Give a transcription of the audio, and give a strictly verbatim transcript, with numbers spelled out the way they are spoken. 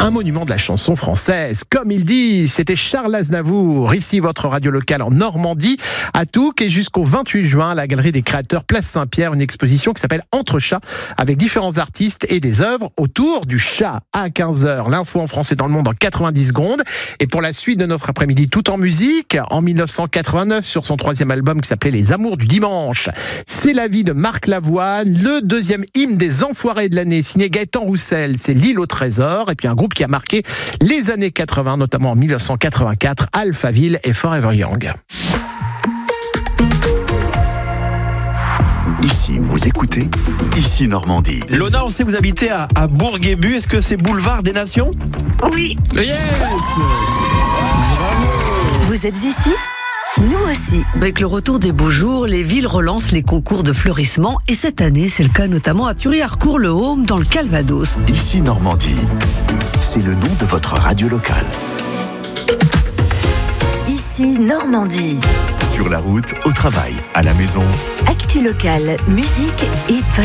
un monument de la chanson française. Comme il dit, c'était Charles Aznavour. Ici, votre radio locale en Normandie, à Touques, et jusqu'au vingt-huit juin, à la Galerie des Créateurs, Place Saint-Pierre, une exposition qui s'appelle Entre chats, avec différents artistes et des œuvres autour du chat. À quinze heures, l'info en français dans le monde en quatre-vingt-dix secondes. Et pour la suite de notre après-midi, tout en musique, en dix-neuf cent quatre-vingt-neuf, sur son troisième album qui s'appelait Les Amours du Dimanche. C'est la vie de Marc Lavoine, le deuxième hymne des Enfoirés de l'année, signé Gaëtan Roussel, c'est L'île au trésor, et puis un groupe qui a marqué les années quatre-vingt, notamment en dix-neuf cent quatre-vingt-quatre, Alphaville et Forever Young. Ici, vous écoutez, ici Normandie. Lona, on sait que vous habitez à, à Bourg-Guébu. Est-ce que c'est Boulevard des Nations ? Oui. Yes ! Vous êtes ici ? Nous aussi. Avec le retour des beaux jours, les villes relancent les concours de fleurissement. Et cette année, c'est le cas notamment à Thury-Harcourt-le-Haume, dans le Calvados. Ici Normandie, c'est le nom de votre radio locale. Ici Normandie. Sur la route, au travail, à la maison. Actu locale, musique et